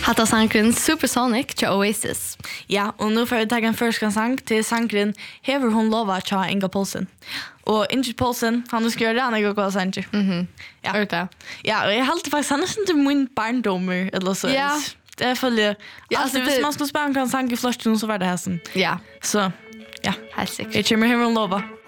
Hatta sangren Supersonic till Oasis. Ja, och nu får vi ta en första sang till sangren Hever hon lova tja Inga Paulsen. Och Inge Paulsen, han ska göra det några sanger. Ja. Ja, och jag håller faktiskt han är inte min barndomer eller så. Ja. Det är följer. Ja, Alltså hvis man skulle spela en sang i flashen så var det här sen. Ja, Så ja, helt säkert. jag kommer Hever hon lova.